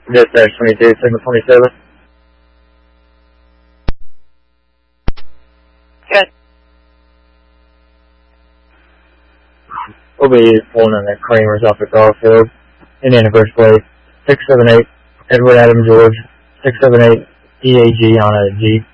Dispatch 22, signal 27. Good. We'll be pulling in the Creamers off the Garfield. Indiana first place. 678 Edward Adam George. 678 EAG on a Jeep.